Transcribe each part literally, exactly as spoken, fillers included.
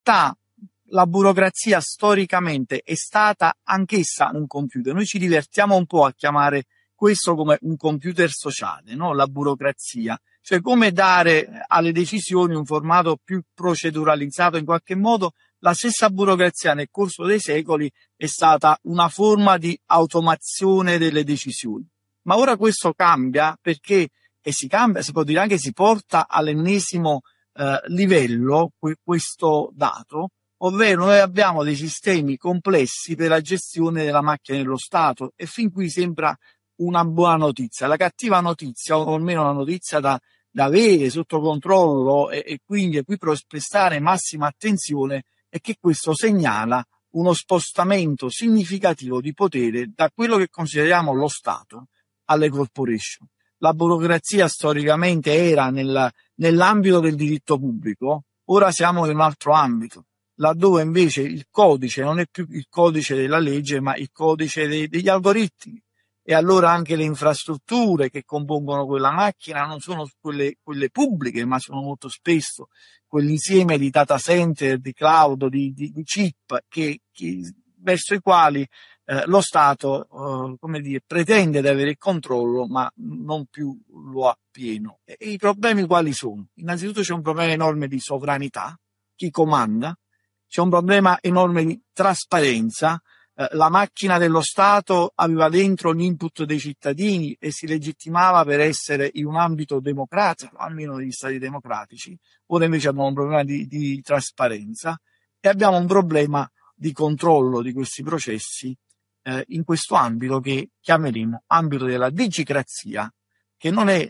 realtà la burocrazia storicamente è stata anch'essa un computer. Noi ci divertiamo un po' a chiamare questo come un computer sociale, no? La burocrazia, cioè come dare alle decisioni un formato più proceduralizzato in qualche modo. La stessa burocrazia nel corso dei secoli è stata una forma di automazione delle decisioni. Ma ora questo cambia perché, e si cambia, si può dire anche si porta all'ennesimo eh, livello que- questo dato, ovvero noi abbiamo dei sistemi complessi per la gestione della macchina dello Stato, e fin qui sembra una buona notizia. La cattiva notizia, o almeno una notizia da, da avere sotto controllo e, e quindi a cui prestare massima attenzione, è che questo segnala uno spostamento significativo di potere da quello che consideriamo lo Stato alle corporation. La burocrazia storicamente era nel, nell'ambito del diritto pubblico, ora siamo in un altro ambito, laddove invece il codice non è più il codice della legge, ma il codice dei, degli algoritmi. E allora anche le infrastrutture che compongono quella macchina non sono quelle, quelle pubbliche, ma sono molto spesso quell'insieme di data center, di cloud, di, di, di chip che, che, verso i quali eh, lo Stato eh, come dire, pretende di avere il controllo, ma non più lo ha pieno. E, e i problemi quali sono? Innanzitutto c'è un problema enorme di sovranità, chi comanda, c'è un problema enorme di trasparenza. La macchina dello Stato aveva dentro l'input dei cittadini e si legittimava per essere in un ambito democratico, almeno negli stati democratici. Ora invece abbiamo un problema di, di trasparenza e abbiamo un problema di controllo di questi processi eh, in questo ambito che chiameremo ambito della digicrazia, che non è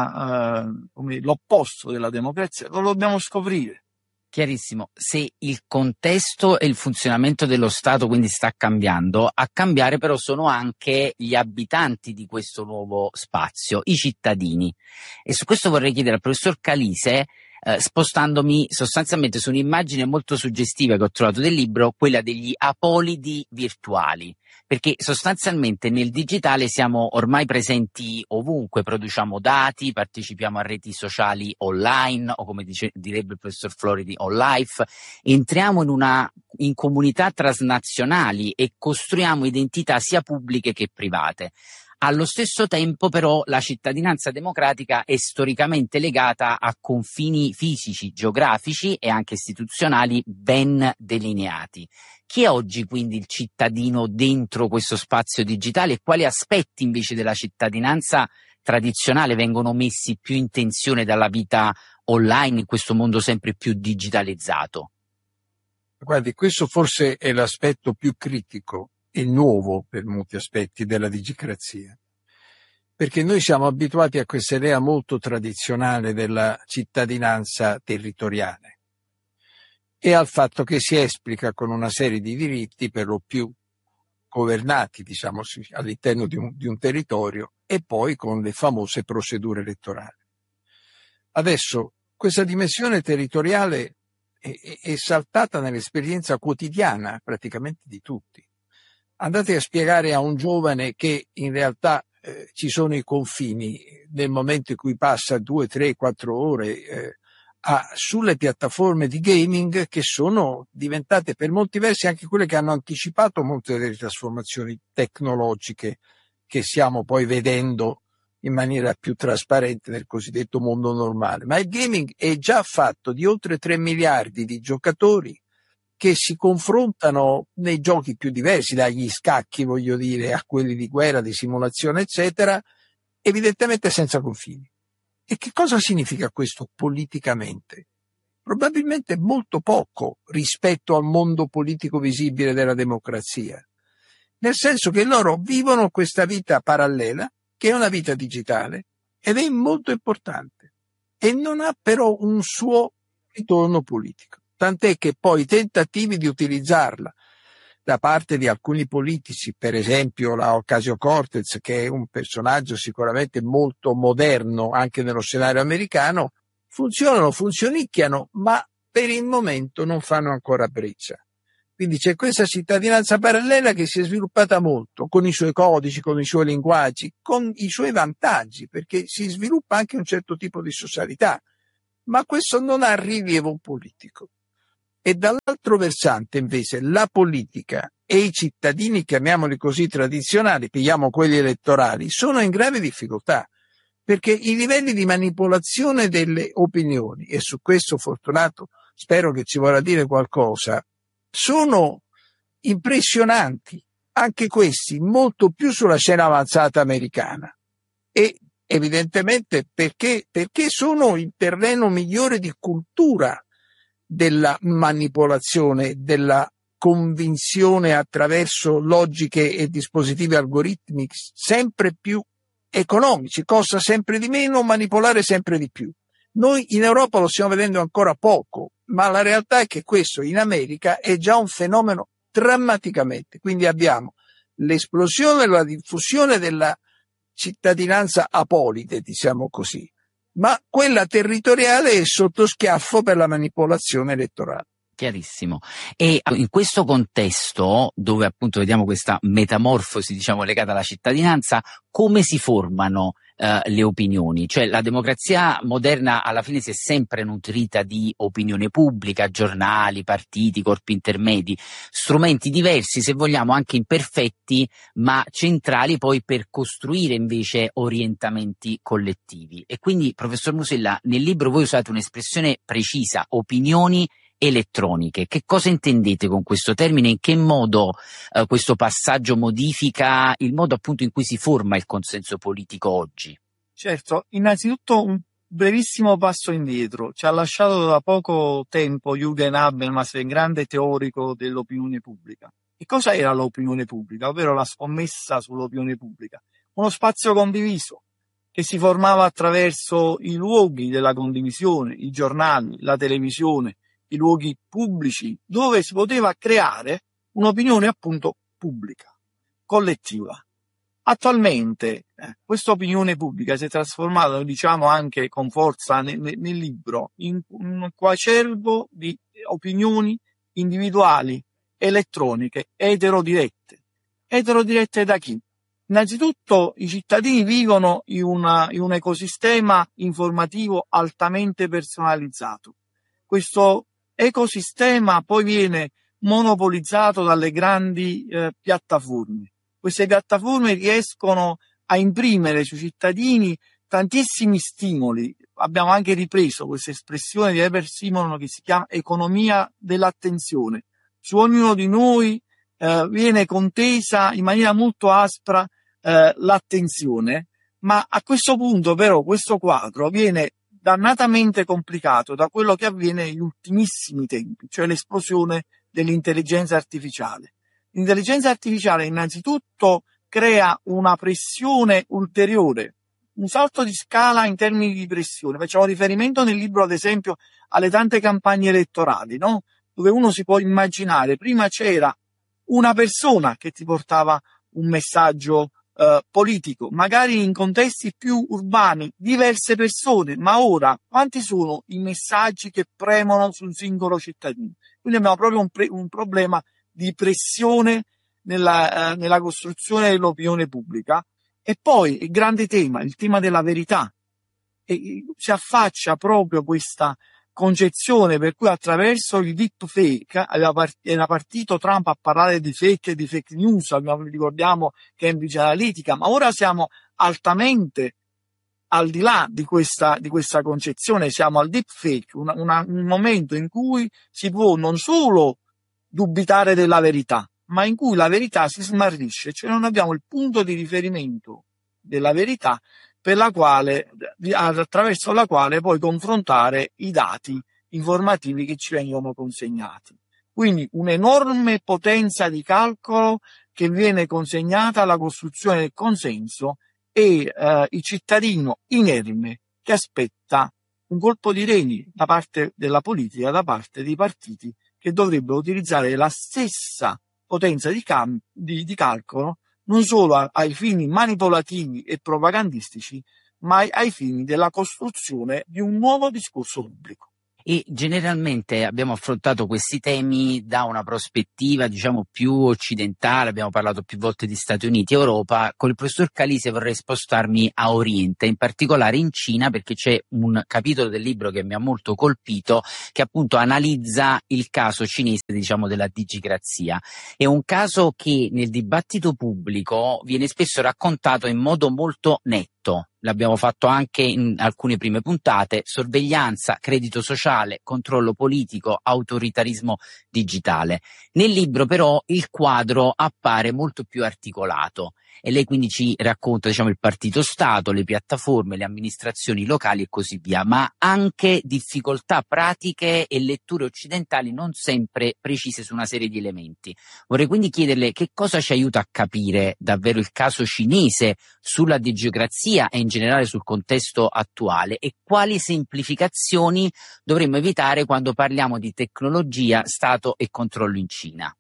la, eh, come l'opposto della democrazia, lo dobbiamo scoprire. Chiarissimo. Se il contesto e il funzionamento dello Stato quindi sta cambiando, a cambiare però sono anche gli abitanti di questo nuovo spazio, i cittadini. E su questo vorrei chiedere al professor Calise, eh, spostandomi sostanzialmente su un'immagine molto suggestiva che ho trovato del libro, quella degli apolidi virtuali. Perché sostanzialmente nel digitale siamo ormai presenti ovunque, produciamo dati, partecipiamo a reti sociali online o come dice, direbbe il professor Floridi on life, entriamo in una in comunità transnazionali e costruiamo identità sia pubbliche che private. Allo stesso tempo però la cittadinanza democratica è storicamente legata a confini fisici, geografici e anche istituzionali ben delineati. Chi è oggi quindi il cittadino dentro questo spazio digitale e quali aspetti invece della cittadinanza tradizionale vengono messi più in tensione dalla vita online in questo mondo sempre più digitalizzato? Guardi, questo forse è l'aspetto più critico e nuovo per molti aspetti della digicrazia, perché noi siamo abituati a questa idea molto tradizionale della cittadinanza territoriale e al fatto che si esplica con una serie di diritti per lo più governati, diciamo, all'interno di un, di un territorio e poi con le famose procedure elettorali. Adesso questa dimensione territoriale è, è, è saltata nell'esperienza quotidiana praticamente di tutti. Andate a spiegare a un giovane che in realtà eh, ci sono i confini nel momento in cui passa due, tre, quattro ore eh, a, sulle piattaforme di gaming che sono diventate per molti versi anche quelle che hanno anticipato molte delle trasformazioni tecnologiche che stiamo poi vedendo in maniera più trasparente nel cosiddetto mondo normale. Ma il gaming è già fatto di oltre tre miliardi di giocatori che si confrontano nei giochi più diversi, dagli scacchi, voglio dire, a quelli di guerra, di simulazione, eccetera, evidentemente senza confini. E che cosa significa questo politicamente? Probabilmente molto poco rispetto al mondo politico visibile della democrazia, nel senso che loro vivono questa vita parallela, che è una vita digitale, ed è molto importante, e non ha però un suo ritorno politico. Tant'è che poi i tentativi di utilizzarla da parte di alcuni politici, per esempio la Ocasio-Cortez, che è un personaggio sicuramente molto moderno anche nello scenario americano, funzionano, funzionicchiano, ma per il momento non fanno ancora breccia. Quindi c'è questa cittadinanza parallela che si è sviluppata molto, con i suoi codici, con i suoi linguaggi, con i suoi vantaggi, perché si sviluppa anche un certo tipo di socialità, ma questo non ha rilievo politico. e dall'altro versante invece la politica e i cittadini, chiamiamoli così tradizionali, pigliamo quelli elettorali, sono in grave difficoltà, perché i livelli di manipolazione delle opinioni, e su questo Fortunato spero che ci vorrà dire qualcosa, sono impressionanti, anche questi molto più sulla scena avanzata americana, e evidentemente perché, perché sono il terreno migliore di cultura della manipolazione, della convinzione attraverso logiche e dispositivi algoritmici sempre più economici, costa sempre di meno, manipolare sempre di più. Noi in Europa lo stiamo vedendo ancora poco, ma la realtà è che questo in America è già un fenomeno drammaticamente. Quindi abbiamo l'esplosione e la diffusione della cittadinanza apolide, diciamo così, ma quella territoriale è sotto schiaffo per la manipolazione elettorale. Chiarissimo. E in questo contesto, dove appunto vediamo questa metamorfosi, diciamo, legata alla cittadinanza, come si formano eh, le opinioni? Cioè la democrazia moderna alla fine si è sempre nutrita di opinione pubblica, giornali, partiti, corpi intermedi, strumenti diversi, se vogliamo anche imperfetti, ma centrali poi per costruire invece orientamenti collettivi. E quindi, professor Musella, nel libro voi usate un'espressione precisa, opinioni elettroniche. Che cosa intendete con questo termine? In che modo eh, questo passaggio modifica il modo appunto in cui si forma il consenso politico oggi? Certo, innanzitutto un brevissimo passo indietro. Ci ha lasciato da poco tempo Jürgen Habermas, il grande teorico dell'opinione pubblica. E cosa era l'opinione pubblica? Ovvero la scommessa sull'opinione pubblica. Uno spazio condiviso che si formava attraverso i luoghi della condivisione, i giornali, la televisione, i luoghi pubblici, dove si poteva creare un'opinione appunto pubblica, collettiva. Attualmente eh, questa opinione pubblica si è trasformata, diciamo anche con forza nel, nel libro, in un coacervo di opinioni individuali, elettroniche, eterodirette. Eterodirette da chi? Innanzitutto i cittadini vivono in, una, in un ecosistema informativo altamente personalizzato. Questo ecosistema poi viene monopolizzato dalle grandi eh, piattaforme. Queste piattaforme riescono a imprimere sui cittadini tantissimi stimoli. Abbiamo anche ripreso questa espressione di Herbert Simon che si chiama economia dell'attenzione. Su ognuno di noi eh, viene contesa in maniera molto aspra eh, l'attenzione, ma a questo punto però questo quadro viene dannatamente complicato da quello che avviene negli ultimissimi tempi, cioè l'esplosione dell'intelligenza artificiale. L'intelligenza artificiale innanzitutto crea una pressione ulteriore, un salto di scala in termini di pressione. Facciamo riferimento nel libro, ad esempio, alle tante campagne elettorali, no? Dove uno si può immaginare, prima c'era una persona che ti portava un messaggio Uh, politico, magari in contesti più urbani, diverse persone, ma ora quanti sono i messaggi che premono sul singolo cittadino? Quindi abbiamo proprio un, pre- un problema di pressione nella, uh, nella costruzione dell'opinione pubblica. E poi il grande tema, il tema della verità, e si affaccia proprio questa concezione per cui attraverso il deepfake era partito Trump a parlare di fake e di fake news, ricordiamo Cambridge Analytica, ma ora siamo altamente al di là di questa, di questa concezione, siamo al deepfake, una, una, un momento in cui si può non solo dubitare della verità, ma in cui la verità si smarrisce, cioè non abbiamo il punto di riferimento della verità per la quale, attraverso la quale poi confrontare i dati informativi che ci vengono consegnati. Quindi un'enorme potenza di calcolo che viene consegnata alla costruzione del consenso e eh, il cittadino inerme che aspetta un colpo di reni da parte della politica, da parte dei partiti che dovrebbero utilizzare la stessa potenza di, cam- di, di calcolo non solo ai fini manipolativi e propagandistici, ma ai fini della costruzione di un nuovo discorso pubblico. E generalmente abbiamo affrontato questi temi da una prospettiva, diciamo, più occidentale, abbiamo parlato più volte di Stati Uniti e Europa. Con il professor Calise vorrei spostarmi a Oriente, in particolare in Cina, perché c'è un capitolo del libro che mi ha molto colpito, che appunto analizza il caso cinese, diciamo, della digicrazia. È un caso che nel dibattito pubblico viene spesso raccontato in modo molto netto. L'abbiamo fatto anche in alcune prime puntate: sorveglianza, credito sociale, controllo politico, autoritarismo digitale. Nel libro però il quadro appare molto più articolato e lei quindi ci racconta, diciamo, il partito Stato, le piattaforme, le amministrazioni locali e così via, ma anche difficoltà pratiche e letture occidentali non sempre precise su una serie di elementi. Vorrei quindi chiederle che cosa ci aiuta a capire davvero il caso cinese sulla digitocrazia e in generale sul contesto attuale, e quali semplificazioni dovremmo evitare quando parliamo di tecnologia, Stato e controllo in Cina.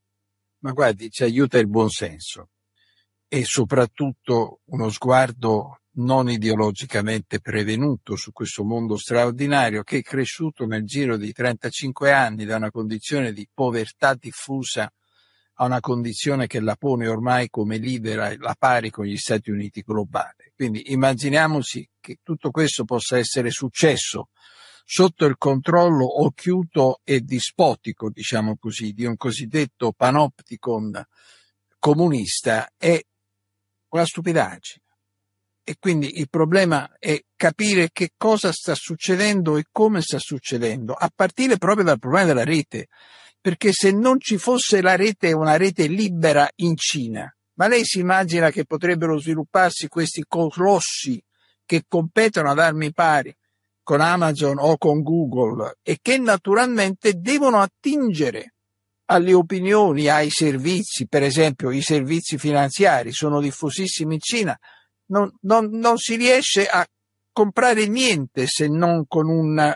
Ma guardi, ci aiuta il buonsenso e soprattutto uno sguardo non ideologicamente prevenuto su questo mondo straordinario che è cresciuto nel giro di trentacinque anni da una condizione di povertà diffusa a una condizione che la pone ormai come leader alla pari con gli Stati Uniti globali. Quindi immaginiamoci che tutto questo possa essere successo sotto il controllo occhiuto e dispotico, diciamo così, di un cosiddetto panopticon comunista, è una stupidaggine. E quindi il problema è capire che cosa sta succedendo e come sta succedendo, a partire proprio dal problema della rete. Perché se non ci fosse la rete, una rete libera in Cina, ma lei si immagina che potrebbero svilupparsi questi colossi che competono ad armi pari con Amazon o con Google e che naturalmente devono attingere alle opinioni, ai servizi, per esempio i servizi finanziari sono diffusissimi in Cina, non, non, non si riesce a comprare niente se non con un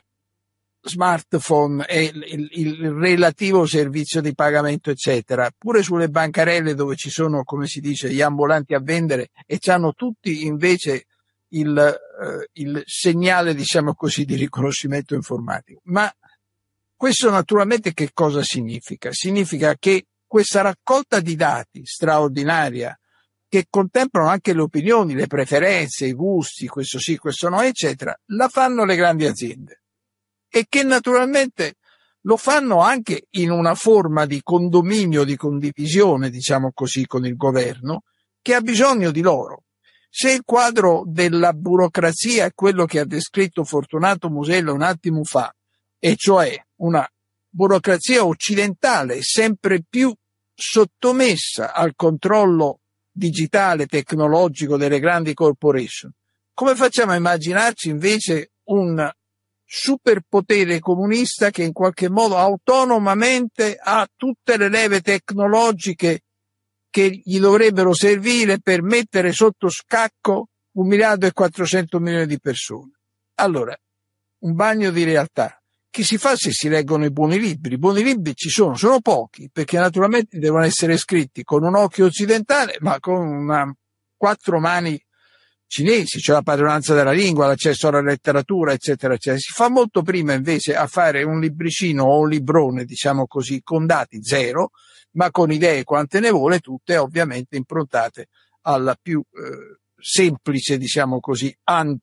smartphone e il, il relativo servizio di pagamento, eccetera. Pure sulle bancarelle dove ci sono, come si dice, gli ambulanti a vendere e c'hanno tutti invece il, eh, il segnale, diciamo così, di riconoscimento informatico. Ma questo naturalmente che cosa significa? Significa che questa raccolta di dati straordinaria, che contemplano anche le opinioni, le preferenze, i gusti, questo sì, questo no, eccetera, la fanno le grandi aziende. E che naturalmente lo fanno anche in una forma di condominio, di condivisione, diciamo così, con il governo, che ha bisogno di loro. Se il quadro della burocrazia è quello che ha descritto Fortunato Musella un attimo fa, e cioè una burocrazia occidentale sempre più sottomessa al controllo digitale, tecnologico delle grandi corporation, come facciamo a immaginarci invece un superpotere comunista che in qualche modo autonomamente ha tutte le leve tecnologiche che gli dovrebbero servire per mettere sotto scacco un miliardo e quattrocento milioni di persone? Allora, un bagno di realtà che si fa se si leggono i buoni libri. I buoni libri ci sono, sono pochi, perché naturalmente devono essere scritti con un occhio occidentale, ma con una, quattro mani cinesi, cioè la padronanza della lingua, l'accesso alla letteratura, eccetera, eccetera. Si fa molto prima invece a fare un libricino o un librone, diciamo così, con dati zero, ma con idee quante ne vuole, tutte ovviamente improntate alla più eh, semplice, diciamo così,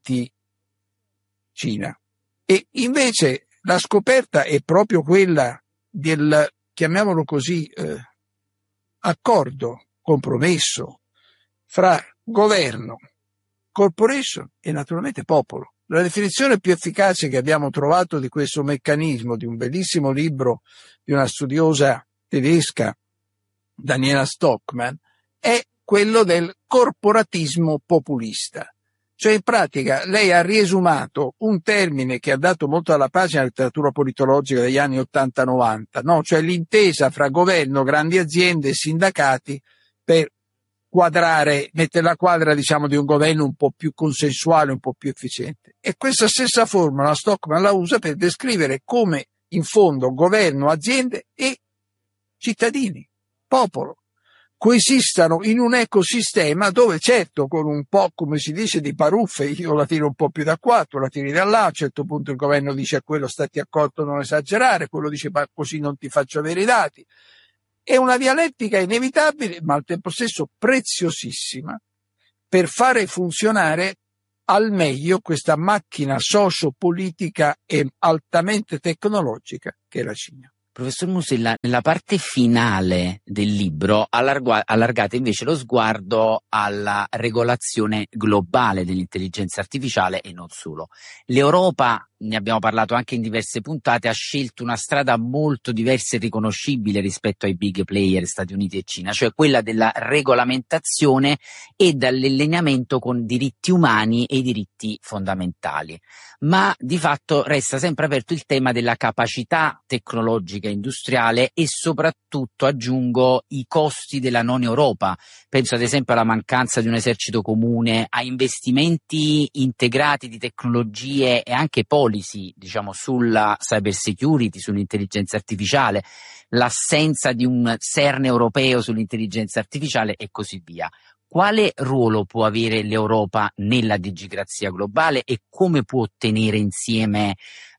anti-Cina. E invece la scoperta è proprio quella del, chiamiamolo così, eh, accordo, compromesso fra governo, corporation e naturalmente popolo. La definizione più efficace che abbiamo trovato di questo meccanismo, di un bellissimo libro di una studiosa tedesca, Daniela Stockman, è quello del corporatismo populista. Cioè in pratica lei ha riesumato un termine che ha dato molto alla pagina della letteratura politologica degli anni ottanta novanta, no? Cioè l'intesa fra governo, grandi aziende e sindacati per quadrare, mettere la quadra, diciamo, di un governo un po' più consensuale, un po' più efficiente. E questa stessa formula Stockman la usa per descrivere come in fondo governo, aziende e cittadini, popolo, coesistano in un ecosistema dove, certo, con un po', come si dice, di paruffe, io la tiro un po' più da qua, tu la tiri da là, a un certo punto il governo dice a quello stati accorto, non esagerare, quello dice ma così non ti faccio avere i dati. È una dialettica inevitabile, ma al tempo stesso preziosissima per fare funzionare al meglio questa macchina sociopolitica e altamente tecnologica che è la Cina. Professor Musella, nella parte finale del libro allarga, allargate invece lo sguardo alla regolazione globale dell'intelligenza artificiale e non solo. L'Europa, ne abbiamo parlato anche in diverse puntate, ha scelto una strada molto diversa e riconoscibile rispetto ai big player Stati Uniti e Cina, cioè quella della regolamentazione e dall'allineamento con diritti umani e i diritti fondamentali. Ma di fatto resta sempre aperto il tema della capacità tecnologica industriale e soprattutto, aggiungo, i costi della non Europa. Penso ad esempio alla mancanza di un esercito comune, a investimenti integrati di tecnologie e anche policy, diciamo, sulla cyber security, sull'intelligenza artificiale, l'assenza di un CERN europeo sull'intelligenza artificiale e così via. Quale ruolo può avere l'Europa nella digicrazia globale e come può ottenere insieme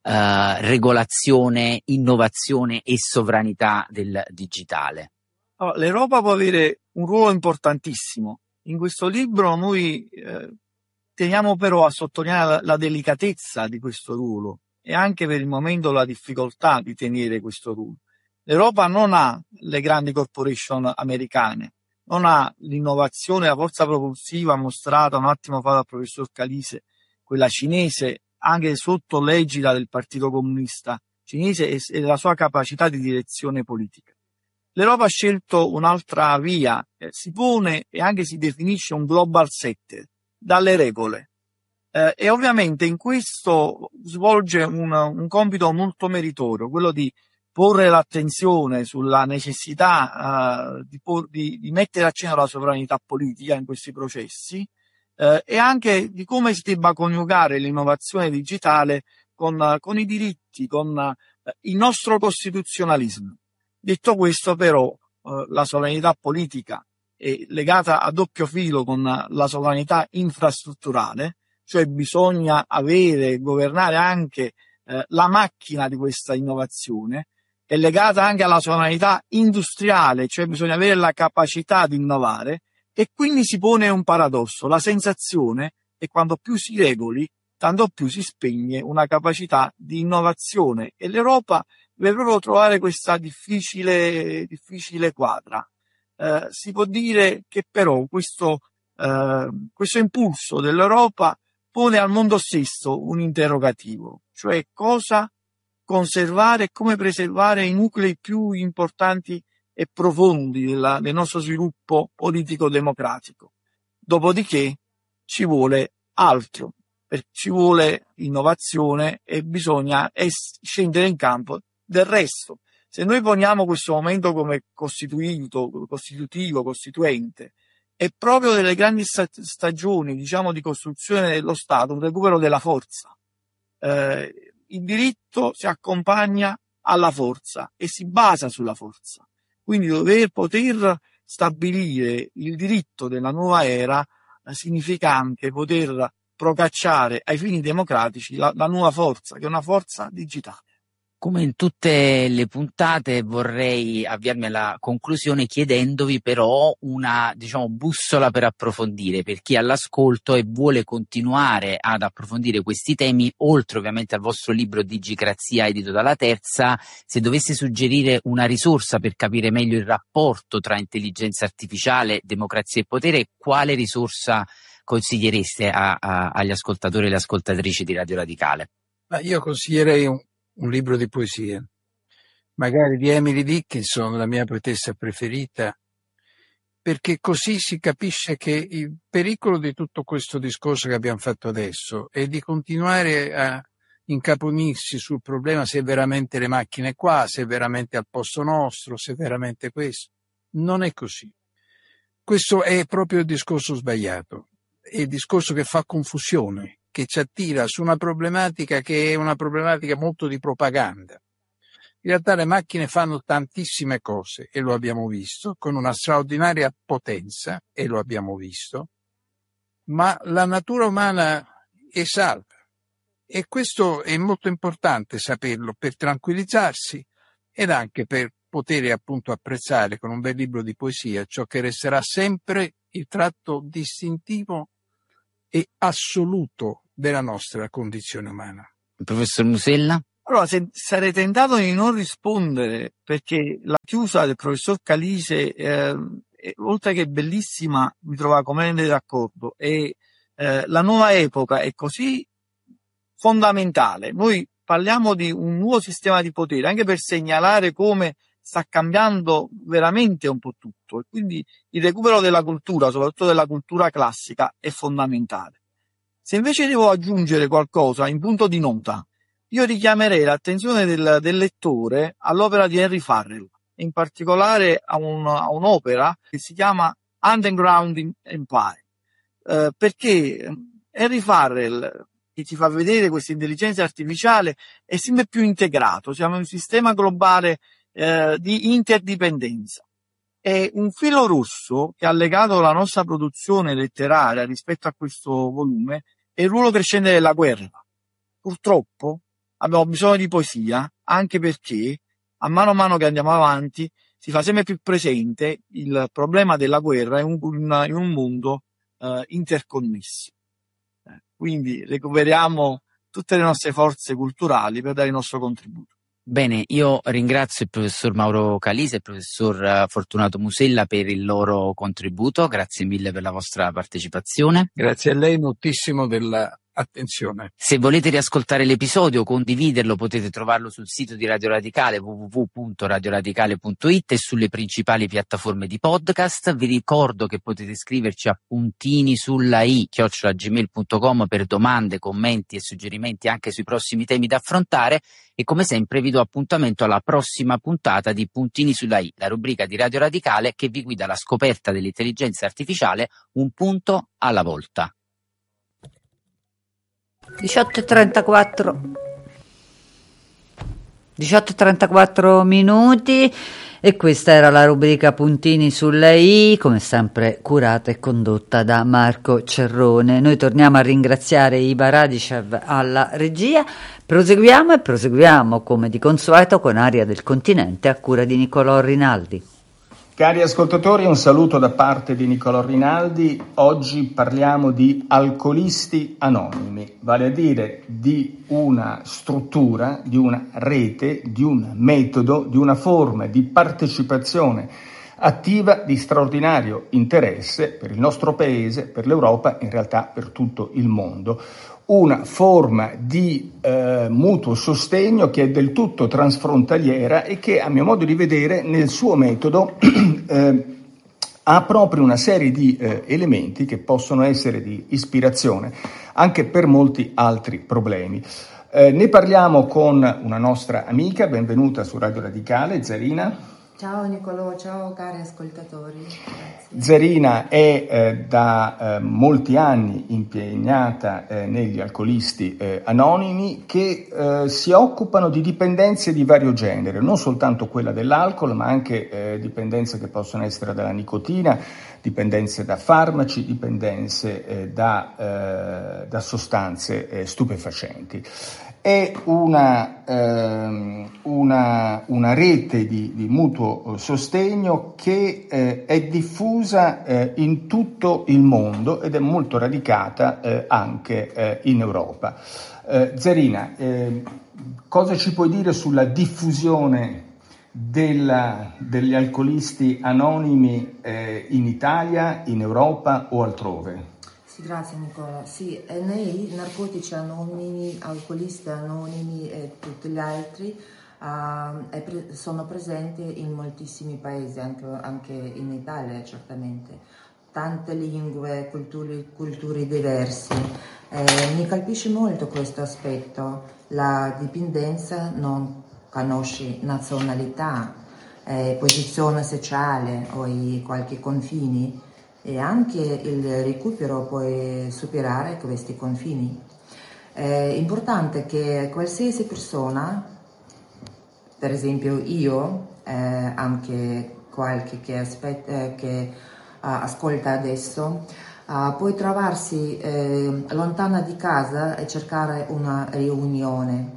eh, regolazione, innovazione e sovranità del digitale? Oh, L'Europa può avere un ruolo importantissimo. In questo libro noi eh, teniamo però a sottolineare la, la delicatezza di questo ruolo e anche per il momento la difficoltà di tenere questo ruolo. L'Europa non ha le grandi corporation americane, non ha l'innovazione, la forza propulsiva mostrata un attimo fa dal professor Calise, quella cinese, anche sotto l'egida del Partito Comunista cinese e, e la sua capacità di direzione politica. L'Europa ha scelto un'altra via, eh, si pone e anche si definisce un global setter, dalle regole. Eh, e ovviamente in questo svolge un, un compito molto meritorio, quello di porre l'attenzione sulla necessità uh, di, por- di, di mettere a centro la sovranità politica in questi processi uh, e anche di come si debba coniugare l'innovazione digitale con, uh, con i diritti, con uh, il nostro costituzionalismo. Detto questo, però, uh, la sovranità politica è legata a doppio filo con uh, la sovranità infrastrutturale, cioè bisogna avere e governare anche uh, la macchina di questa innovazione, è legata anche alla sovranità industriale, cioè bisogna avere la capacità di innovare e quindi si pone un paradosso. La sensazione è quando più si regoli, tanto più si spegne una capacità di innovazione e l'Europa deve proprio trovare questa difficile, difficile quadra. Eh, si può dire che però questo, eh, questo impulso dell'Europa pone al mondo stesso un interrogativo, cioè cosa conservare e come preservare i nuclei più importanti e profondi della, del nostro sviluppo politico-democratico. Dopodiché ci vuole altro, ci vuole innovazione e bisogna es- scendere in campo del resto. Se noi poniamo questo momento come costituito, costitutivo, costituente, è proprio delle grandi sta- stagioni, diciamo, di costruzione dello Stato, un recupero della forza. Eh, Il diritto si accompagna alla forza e si basa sulla forza. Quindi dover poter stabilire il diritto della nuova era eh, significa anche poter procacciare ai fini democratici la, la nuova forza, che è una forza digitale. Come in tutte le puntate vorrei avviarmi alla conclusione chiedendovi però una, diciamo, bussola per approfondire per chi è all'ascolto e vuole continuare ad approfondire questi temi, oltre ovviamente al vostro libro Digicrazia edito dalla Terza. Se dovesse suggerire una risorsa per capire meglio il rapporto tra intelligenza artificiale, democrazia e potere, quale risorsa consigliereste a, a, agli ascoltatori e le ascoltatrici di Radio Radicale? Ma io consiglierei un un libro di poesie, magari di Emily Dickinson, la mia poetessa preferita, perché così si capisce che il pericolo di tutto questo discorso che abbiamo fatto adesso è di continuare a incaponirsi sul problema se veramente le macchine qua, se veramente al posto nostro, se veramente questo. Non è così. Questo è proprio il discorso sbagliato, è il discorso che fa confusione, che ci attira su una problematica che è una problematica molto di propaganda. In realtà le macchine fanno tantissime cose e lo abbiamo visto, con una straordinaria potenza e lo abbiamo visto, ma la natura umana è salva e questo è molto importante saperlo per tranquillizzarsi ed anche per poter appunto apprezzare con un bel libro di poesia ciò che resterà sempre il tratto distintivo e assoluto della nostra condizione umana. Il professor Musella? Allora, se, sarei tentato di non rispondere perché la chiusa del professor Calise, eh, è, oltre che bellissima, mi trova completamente d'accordo, e eh, la nuova epoca è così fondamentale. Noi parliamo di un nuovo sistema di potere, anche per segnalare come sta cambiando veramente un po' tutto, e quindi il recupero della cultura, soprattutto della cultura classica, è fondamentale. Se invece devo aggiungere qualcosa in punto di nota, io richiamerei l'attenzione del, del lettore all'opera di Henry Farrell, in particolare a, un, a un'opera che si chiama Underground Empire, eh, perché Henry Farrell, che ci fa vedere questa intelligenza artificiale, è sempre più integrato, siamo in un sistema globale eh, di interdipendenza. È un filo rosso che ha legato la nostra produzione letteraria rispetto a questo volume è il ruolo crescente della guerra. Purtroppo abbiamo bisogno di poesia, anche perché a mano a mano che andiamo avanti si fa sempre più presente il problema della guerra in un, in un mondo eh, interconnesso. Eh, quindi recuperiamo tutte le nostre forze culturali per dare il nostro contributo. Bene, io ringrazio il professor Mauro Calise e il professor Fortunato Musella per il loro contributo, grazie mille per la vostra partecipazione. Grazie a lei moltissimo della attenzione. Se volete riascoltare l'episodio o condividerlo potete trovarlo sul sito di Radio Radicale w w w punto radio radicale punto i t e sulle principali piattaforme di podcast. Vi ricordo che potete scriverci a puntini sulla i chiocciola gmail punto com per domande, commenti e suggerimenti anche sui prossimi temi da affrontare, e come sempre vi do appuntamento alla prossima puntata di Puntini sulla i, la rubrica di Radio Radicale che vi guida alla scoperta dell'intelligenza artificiale un punto alla volta. diciotto e trentaquattro diciotto e trentaquattro minuti, e questa era la rubrica Puntini sulla i, come sempre curata e condotta da Marco Cerrone. Noi torniamo a ringraziare Iva Radicev alla regia. Proseguiamo e proseguiamo come di consueto con Aria del Continente a cura di Nicolò Rinaldi. Cari ascoltatori, un saluto da parte di Nicolò Rinaldi. Oggi parliamo di alcolisti anonimi, vale a dire di una struttura, di una rete, di un metodo, di una forma di partecipazione attiva di straordinario interesse per il nostro paese, per l'Europa, in realtà per tutto il mondo. Una forma di eh, mutuo sostegno che è del tutto transfrontaliera e che, a mio modo di vedere, nel suo metodo eh, ha proprio una serie di eh, elementi che possono essere di ispirazione anche per molti altri problemi. Eh, ne parliamo con una nostra amica, benvenuta su Radio Radicale, Zarina. Ciao Nicolò, ciao cari ascoltatori. Grazie. Zarina è eh, da eh, molti anni impegnata eh, negli alcolisti eh, anonimi che eh, si occupano di dipendenze di vario genere, non soltanto quella dell'alcol, ma anche eh, dipendenze che possono essere dalla nicotina, dipendenze da farmaci, dipendenze eh, da, eh, da sostanze eh, stupefacenti. È una, ehm, una, una rete di, di mutuo sostegno che eh, è diffusa eh, in tutto il mondo ed è molto radicata eh, anche eh, in Europa. Eh, Zarina, eh, cosa ci puoi dire sulla diffusione della, degli alcolisti anonimi eh, in Italia, in Europa o altrove? Grazie Nicola. Sì, nei narcotici anonimi, alcolisti anonimi e tutti gli altri uh, pre- sono presenti in moltissimi paesi, anche, anche in Italia certamente. Tante lingue, culture, culture diverse. Eh, mi colpisce molto questo aspetto. La dipendenza non conosce nazionalità, eh, posizione sociale o i qualche confini. E anche il recupero può superare questi confini. È importante che qualsiasi persona per esempio io, eh, anche qualche che, aspetta, eh, che uh, ascolta adesso, uh, puoi trovarsi eh, lontana di casa e cercare una riunione.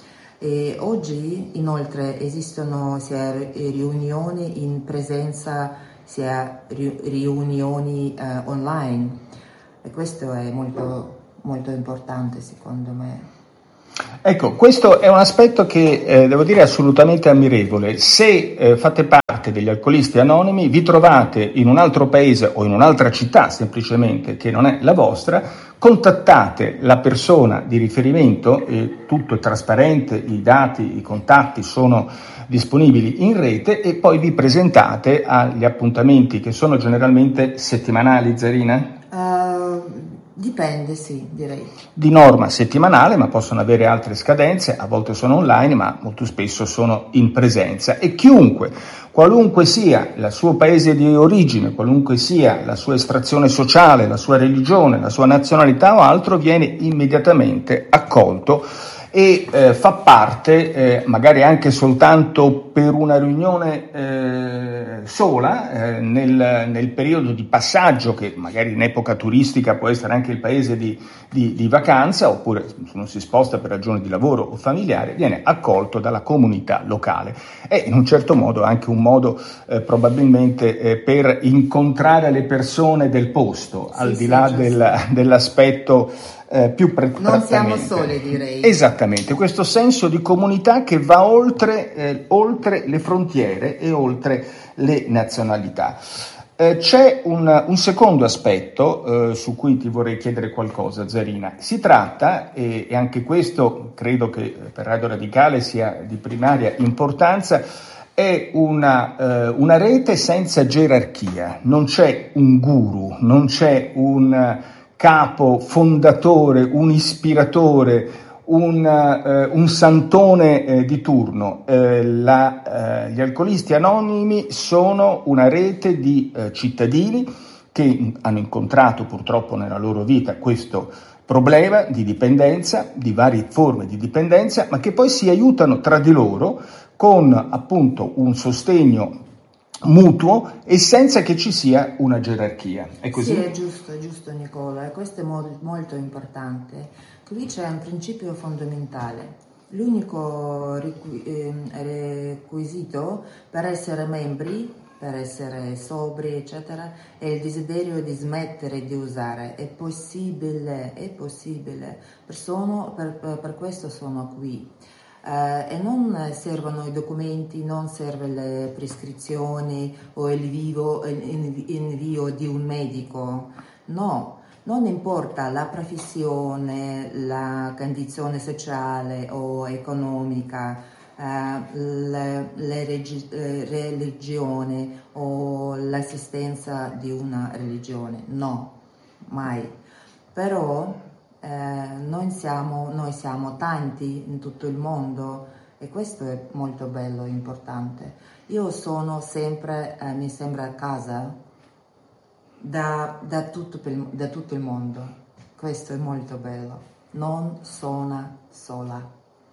E oggi inoltre esistono sia riunioni in presenza sia riunioni eh, online, e questo è molto, molto importante secondo me. Ecco, questo è un aspetto che eh, devo dire assolutamente ammirevole. Se eh, fate parte degli alcolisti anonimi, vi trovate in un altro paese o in un'altra città semplicemente che non è la vostra, contattate la persona di riferimento, eh, tutto è trasparente, i dati, i contatti sono disponibili in rete, e poi vi presentate agli appuntamenti che sono generalmente settimanali, Zarina? Uh... Dipende, sì, direi. Di norma settimanale, ma possono avere altre scadenze, a volte sono online, ma molto spesso sono in presenza. E chiunque, qualunque sia il suo paese di origine, qualunque sia la sua estrazione sociale, la sua religione, la sua nazionalità o altro, viene immediatamente accolto e eh, fa parte, eh, magari anche soltanto per una riunione eh, sola, eh, nel, nel periodo di passaggio, che magari in epoca turistica può essere anche il paese di, di, di vacanza, oppure se non si sposta per ragioni di lavoro o familiare, viene accolto dalla comunità locale. È in un certo modo anche un modo eh, probabilmente eh, per incontrare le persone del posto, sì, al di là sì, del, dell'aspetto Eh, più pre- non siamo soli, direi. Esattamente, questo senso di comunità che va oltre, eh, oltre le frontiere e oltre le nazionalità. Eh, c'è un, un secondo aspetto eh, su cui ti vorrei chiedere qualcosa, Zarina. Si tratta, e, e anche questo credo che per Radio Radicale sia di primaria importanza, è una, eh, una rete senza gerarchia. Non c'è un guru, non c'è un capo, fondatore, un ispiratore, un, eh, un santone eh, di turno. Eh, la, eh, gli alcolisti anonimi sono una rete di eh, cittadini che hanno incontrato purtroppo nella loro vita questo problema di dipendenza, di varie forme di dipendenza, ma che poi si aiutano tra di loro con appunto un sostegno mutuo e senza che ci sia una gerarchia. È così? Sì, è giusto, è giusto Nicola, e questo è mo- molto importante. Qui c'è un principio fondamentale. L'unico requ- eh, requisito per essere membri, per essere sobri, eccetera, è il desiderio di smettere di usare. È possibile, è possibile. Per, sono, per, per questo sono qui. Uh, e non servono i documenti, non serve le prescrizioni o il vivo, il invio di un medico, no, non importa la professione, la condizione sociale o economica, uh, le, le regi- religione o l'assistenza di una religione, no, mai. Però Eh, noi, siamo, noi siamo tanti in tutto il mondo e questo è molto bello e importante. Io sono sempre, eh, mi sembra, a casa da, da, tutto, da tutto il mondo. Questo è molto bello. Non sono sola.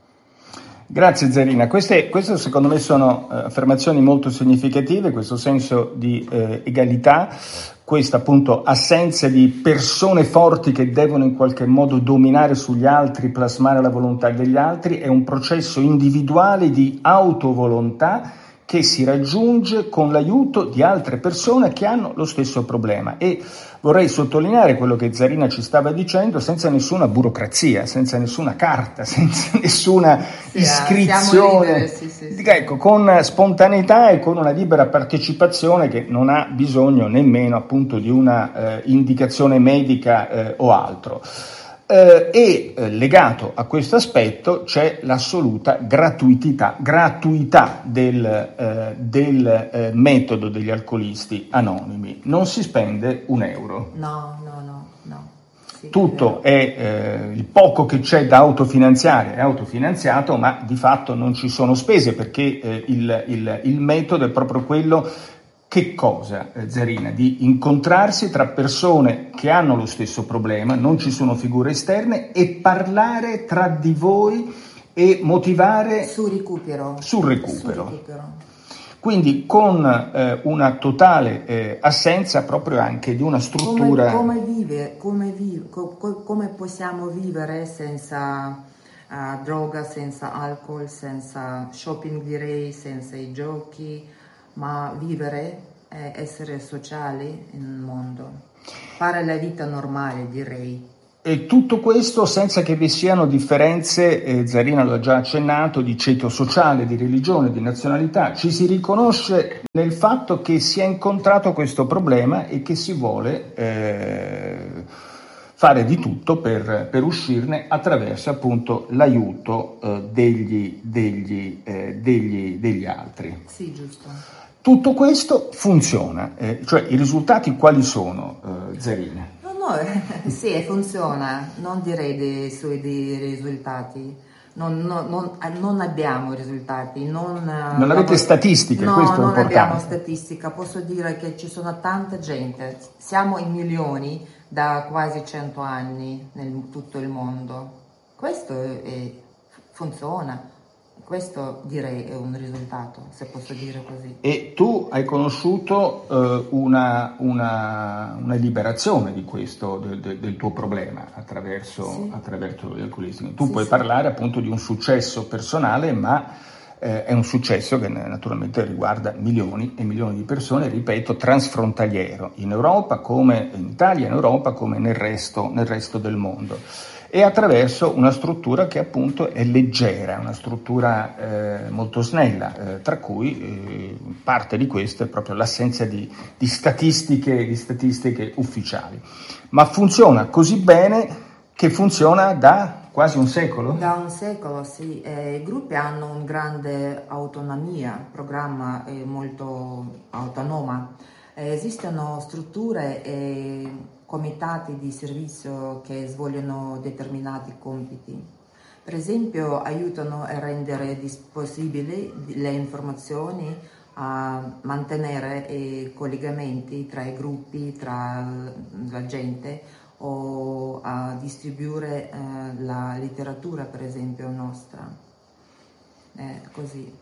Grazie Zarina, queste, queste secondo me sono eh, affermazioni molto significative, questo senso di eh, egalità, questa appunto assenza di persone forti che devono in qualche modo dominare sugli altri, plasmare la volontà degli altri, è un processo individuale di autovolontà che si raggiunge con l'aiuto di altre persone che hanno lo stesso problema. E vorrei sottolineare quello che Zarina ci stava dicendo, senza nessuna burocrazia, senza nessuna carta, senza nessuna sì, iscrizione, liberi, sì, sì, sì. Ecco, con spontaneità e con una libera partecipazione che non ha bisogno nemmeno appunto di una eh, indicazione medica eh, o altro. Eh, e eh, legato a questo aspetto c'è l'assoluta gratuità, gratuità del, eh, del eh, metodo degli alcolisti anonimi. Non si spende un euro. No, no, no, no. Sì, Tutto è, è eh, il poco che c'è da autofinanziare è autofinanziato, ma di fatto non ci sono spese perché eh, il, il, il metodo è proprio quello. Che cosa, Zarina? Di incontrarsi tra persone che hanno lo stesso problema, non ci sono figure esterne, e parlare tra di voi e motivare sul recupero. Sul recupero. Sul recupero. Quindi con eh, una totale eh, assenza proprio anche di una struttura... Come, come, vive, come, vive, co, co, come possiamo vivere senza uh, droga, senza alcol, senza shopping direi, senza i giochi, ma vivere, eh, essere sociali nel mondo, fare la vita normale direi. E tutto questo senza che vi siano differenze, eh, Zarina lo ha già accennato, di ceto sociale, di religione, di nazionalità. Ci si riconosce nel fatto che si è incontrato questo problema e che si vuole eh, fare di tutto per, per uscirne attraverso appunto l'aiuto eh, degli, degli, eh, degli, degli altri. Sì, giusto. Tutto questo funziona, eh, cioè i risultati quali sono, eh, Zarina? No, sì, funziona, non direi dei suoi dei risultati, non, non, non, non abbiamo risultati. Non, non avete la, statistiche, no, questo è non importante. Abbiamo statistica, posso dire che ci sono tanta gente, siamo in milioni da quasi cento anni nel tutto il mondo, questo è, è, funziona. Questo direi è un risultato, se posso dire così. E tu hai conosciuto eh, una, una, una liberazione di questo, de, de, del tuo problema attraverso, sì. attraverso l'alcolismo. Tu sì, puoi sì. parlare appunto di un successo personale, ma eh, è un successo che naturalmente riguarda milioni e milioni di persone, ripeto, transfrontaliero, in Europa come in Italia, in Europa come nel resto, nel resto del mondo. E attraverso una struttura che appunto è leggera, una struttura eh, molto snella, eh, tra cui eh, parte di questo è proprio l'assenza di, di, statistiche, di statistiche ufficiali. Ma funziona così bene che funziona da quasi un secolo? Da un secolo, sì. Eh, I gruppi hanno una grande autonomia, il programma è molto autonomo. Eh, esistono strutture e comitati di servizio che svolgono determinati compiti. Per esempio, aiutano a rendere possibili le informazioni, a mantenere i collegamenti tra i gruppi, tra la gente, o a distribuire eh, la letteratura, per esempio, nostra. Eh, così.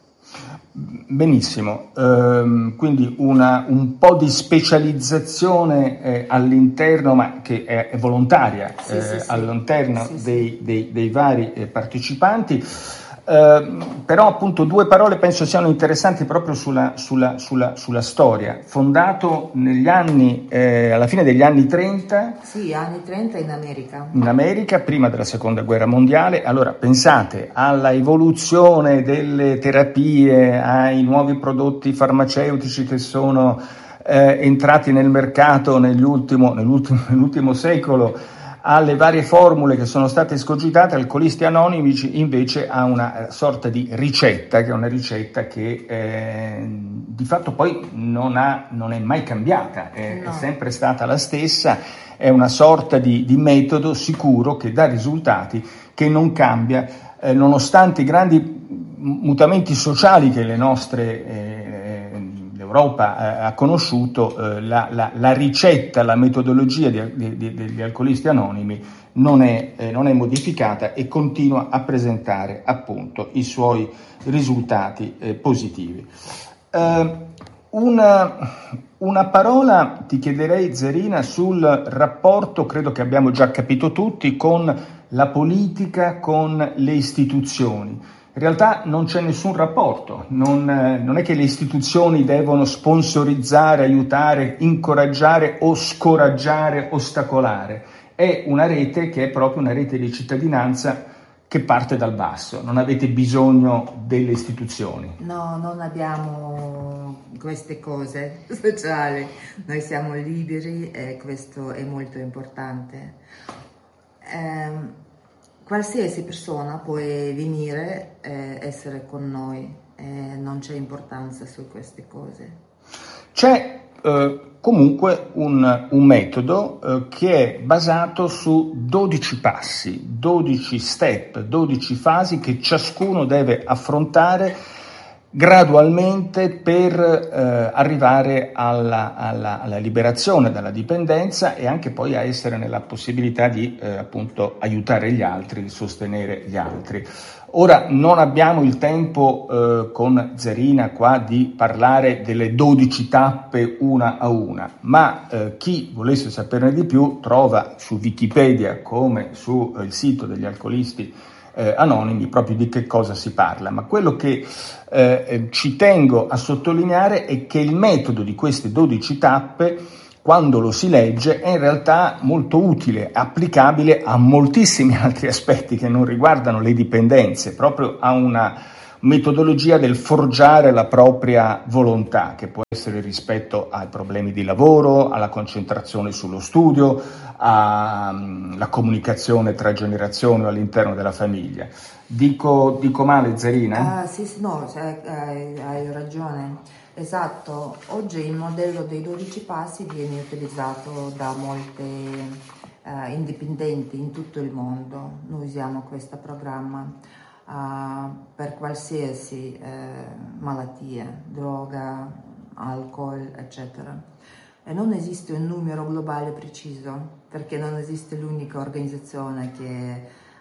Benissimo, ehm, quindi una, un po' di specializzazione eh, all'interno, ma che è, è volontaria, sì, eh, sì, sì. all'interno sì, dei, sì. Dei, dei vari eh, partecipanti. Uh, però appunto due parole penso siano interessanti proprio sulla, sulla, sulla, sulla storia. Fondato negli anni, eh, alla fine degli anni trenta. Sì, anni trenta in America. In America, prima della seconda guerra mondiale. Allora pensate alla evoluzione delle terapie, ai nuovi prodotti farmaceutici che sono eh, entrati nel mercato nell'ultimo, nell'ultimo, nell'ultimo secolo, alle varie formule che sono state escogitate. Alcolisti Anonimi invece ha una sorta di ricetta, che è una ricetta che eh, di fatto poi non, ha, non è mai cambiata, è, no. è sempre stata la stessa, è una sorta di, di metodo sicuro che dà risultati, che non cambia, eh, nonostante i grandi mutamenti sociali che le nostre eh, l'Europa eh, ha conosciuto, eh, la, la, la ricetta, la metodologia di, di, degli alcolisti anonimi non è, eh, non è modificata e continua a presentare appunto i suoi risultati eh, positivi. Eh, una, una parola ti chiederei, Zarina, sul rapporto, credo che abbiamo già capito tutti, con la politica, con le istituzioni. In realtà non c'è nessun rapporto, non, eh, non è che le istituzioni devono sponsorizzare, aiutare, incoraggiare o scoraggiare, ostacolare. È una rete che è proprio una rete di cittadinanza che parte dal basso, non avete bisogno delle istituzioni. No, non abbiamo queste cose sociali, noi siamo liberi e questo è molto importante. Um, Qualsiasi persona può venire e essere con noi, e non c'è importanza su queste cose. C'è eh, comunque un, un metodo eh, che è basato su dodici passi, dodici step, dodici fasi che ciascuno deve affrontare gradualmente per eh, arrivare alla, alla, alla liberazione dalla dipendenza e anche poi a essere nella possibilità di eh, appunto aiutare gli altri, di sostenere gli altri. Ora non abbiamo il tempo eh, con Zarina qua di parlare delle dodici tappe una a una, ma eh, chi volesse saperne di più trova su Wikipedia come sul eh, sito degli alcolisti eh, anonimi proprio di che cosa si parla. Ma quello che eh, ci tengo a sottolineare è che il metodo di queste dodici tappe, quando lo si legge, è in realtà molto utile, applicabile a moltissimi altri aspetti che non riguardano le dipendenze, proprio a una metodologia del forgiare la propria volontà, che può essere rispetto ai problemi di lavoro, alla concentrazione sullo studio, alla comunicazione tra generazioni o all'interno della famiglia. Dico, dico male, Zarina? Uh, sì, sì, no, cioè, hai, hai ragione. Esatto, oggi il modello dei dodici passi viene utilizzato da molte uh, indipendenti in tutto il mondo. Noi usiamo questo programma uh, per qualsiasi uh, malattia, droga, alcol, eccetera. E non esiste un numero globale preciso, perché non esiste l'unica organizzazione che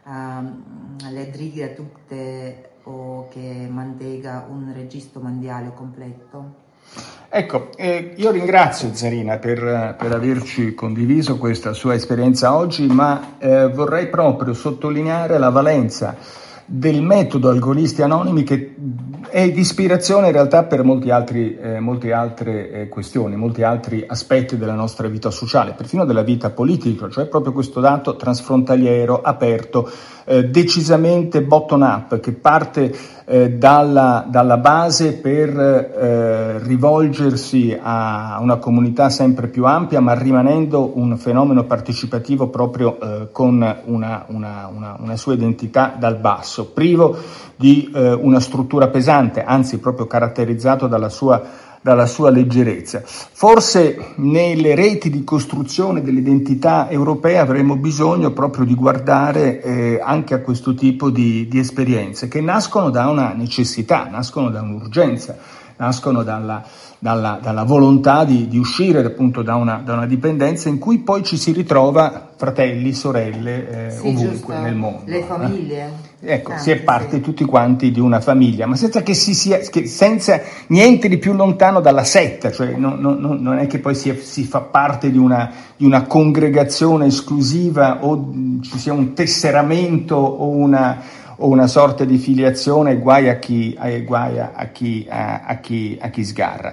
uh, le drighe tutte o che mantenga un registro mondiale completo. Ecco, eh, io ringrazio Zarina per, per averci condiviso questa sua esperienza oggi, ma eh, vorrei proprio sottolineare la valenza del metodo Alcolisti Anonimi, che è di ispirazione in realtà per molti altri, eh, molte altre eh, questioni, molti altri aspetti della nostra vita sociale, perfino della vita politica, cioè proprio questo dato transfrontaliero, aperto, eh, decisamente bottom up, che parte eh, dalla, dalla base per eh, rivolgersi a una comunità sempre più ampia, ma rimanendo un fenomeno partecipativo proprio eh, con una, una, una, una sua identità dal basso, privo di eh, una struttura pesante, anzi proprio caratterizzato dalla sua, dalla sua leggerezza. Forse nelle reti di costruzione dell'identità europea avremo bisogno proprio di guardare eh, anche a questo tipo di, di esperienze che nascono da una necessità, nascono da un'urgenza, nascono dalla, dalla, dalla volontà di, di uscire appunto da una, da una dipendenza in cui poi ci si ritrova fratelli, sorelle, eh, sì, ovunque giusto. nel mondo. Le famiglie. Eh? Ecco, Anche, si è parte sì. tutti quanti di una famiglia, ma senza che si sia, che senza niente di più lontano dalla setta, cioè non, non, non è che poi si, è, si fa parte di una, di una congregazione esclusiva o ci sia un tesseramento o una o una sorta di filiazione, guai a chi, guai a chi, a, a chi, a chi sgarra.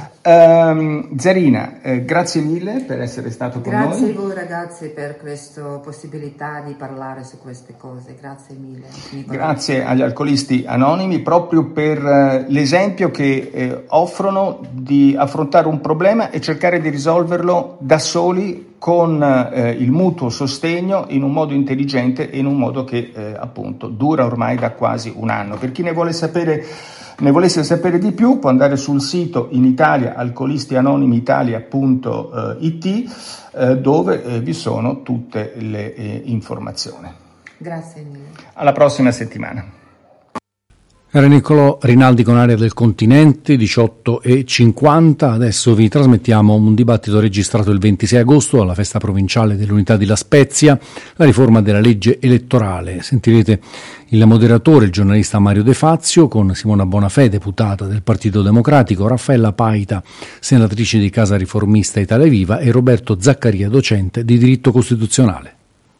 Um, Zarina, eh, grazie mille per essere stato con grazie noi. Grazie a voi ragazzi per questa possibilità di parlare su queste cose, grazie mille. Grazie agli Alcolisti Anonimi proprio per eh, l'esempio che eh, offrono di affrontare un problema e cercare di risolverlo da soli con eh, il mutuo sostegno in un modo intelligente e in un modo che eh, appunto dura ormai da quasi un anno. Per chi ne vuole sapere ne volesse sapere di più può andare sul sito in Italia alcolisti anonimi italia punto it eh, dove eh, vi sono tutte le eh, informazioni. Grazie mille. Alla prossima settimana. Era Niccolò Rinaldi con Aria del Continente, diciotto e cinquanta. Adesso vi trasmettiamo un dibattito registrato il ventisei agosto alla festa provinciale dell'Unità di La Spezia, la riforma della legge elettorale. Sentirete il moderatore, il giornalista Mario De Fazio, con Simona Bonafè, deputata del Partito Democratico, Raffaella Paita, senatrice di Casa Riformista Italia Viva, e Roberto Zaccaria, docente di diritto costituzionale.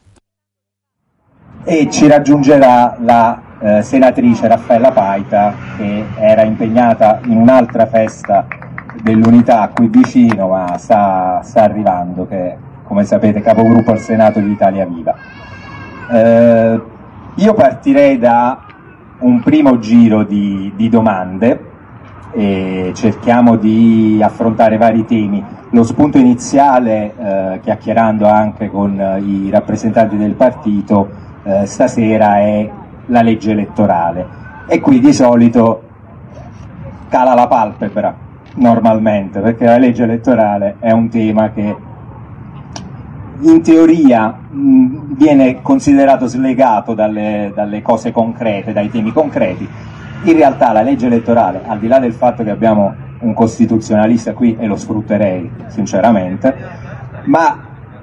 E ci raggiungerà la Eh, senatrice Raffaella Paita, che era impegnata in un'altra festa dell'Unità qui vicino, ma sta, sta arrivando, che come sapete capogruppo al Senato di Italia Viva. Eh, io partirei da un primo giro di, di domande e cerchiamo di affrontare vari temi. Lo spunto iniziale, eh, chiacchierando anche con eh, i rappresentanti del partito, eh, stasera è la legge elettorale, e qui di solito cala la palpebra normalmente, perché la legge elettorale è un tema che in teoria mh, viene considerato slegato dalle, dalle cose concrete, dai temi concreti, In realtà la legge elettorale, al di là del fatto che abbiamo un costituzionalista qui, e lo sfrutterei sinceramente, ma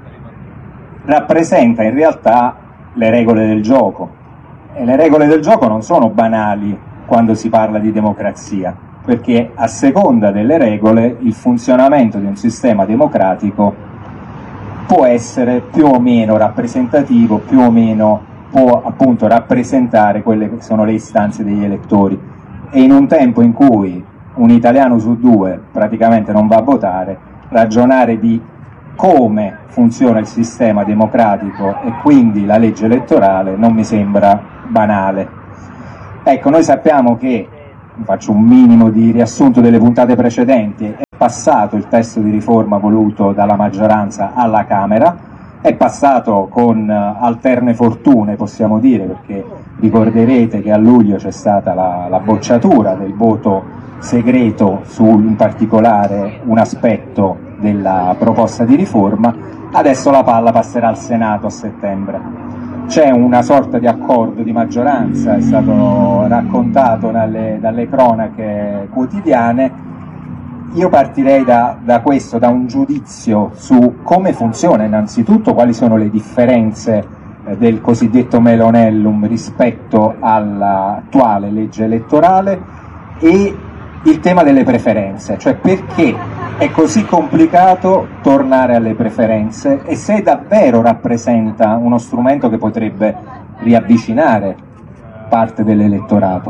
rappresenta in realtà le regole del gioco, e le regole del gioco non sono banali quando si parla di democrazia, perché a seconda delle regole il funzionamento di un sistema democratico può essere più o meno rappresentativo, più o meno può appunto rappresentare quelle che sono le istanze degli elettori, e in un tempo in cui un italiano su due praticamente non va a votare, ragionare di come funziona il sistema democratico e quindi la legge elettorale non mi sembra banale. Ecco, noi sappiamo che, faccio un minimo di riassunto delle puntate precedenti, è passato il testo di riforma voluto dalla maggioranza alla Camera, è passato con alterne fortune, possiamo dire, perché ricorderete che a luglio c'è stata la, la bocciatura del voto segreto su in particolare un aspetto della proposta di riforma. Adesso la palla passerà al Senato a settembre. C'è una sorta di accordo di maggioranza, è stato raccontato dalle, dalle cronache quotidiane. Io partirei da, da questo, da un giudizio su come funziona innanzitutto, quali sono le differenze eh, del cosiddetto Melonellum rispetto all'attuale legge elettorale, e il tema delle preferenze, cioè perché è così complicato tornare alle preferenze e se davvero rappresenta uno strumento che potrebbe riavvicinare parte dell'elettorato.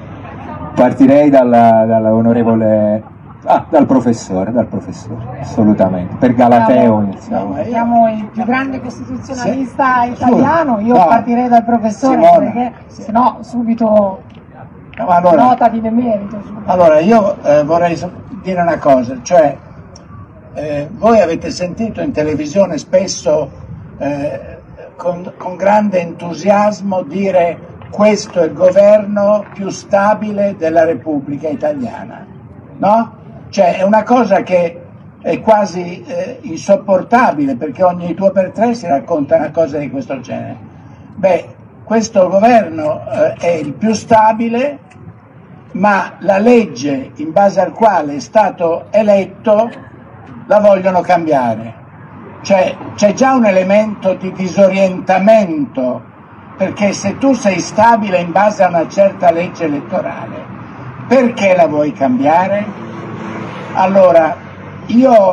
Partirei dalla, dall'onorevole... Ah, dal professore, dal professore, assolutamente. Per Galateo iniziamo. Abbiamo il più grande costituzionalista sì. italiano, io no. partirei dal professore, Simona, perché sì. se no subito no, allora, nota di demerito. Subito. Allora, io eh, vorrei dire una cosa, cioè eh, voi avete sentito in televisione spesso eh, con, con grande entusiasmo dire questo è il governo più stabile della Repubblica Italiana, no? Cioè è una cosa che è quasi eh, insopportabile, perché ogni due per tre si racconta una cosa di questo genere. Beh, questo governo eh, è il più stabile, ma la legge in base al quale è stato eletto la vogliono cambiare. Cioè c'è già un elemento di disorientamento, perché se tu sei stabile in base a una certa legge elettorale, perché la vuoi cambiare? Allora, io